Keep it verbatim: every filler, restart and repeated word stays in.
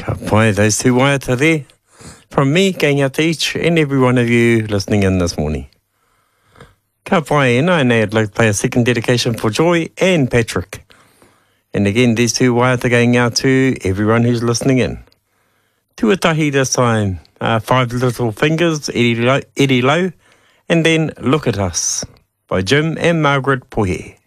Ka pai, those two waiata there. From me, going out to each and every one of you listening in this morning. Ka pai, and I I'd like to play a second dedication for Joy and Patrick. And again, these two waiata going out to everyone who's listening in. Tuatahi this time, uh, Five Little Fingers, Eddie Low, Eddie Low, and then Look at Us by Jim and Margaret Pohe.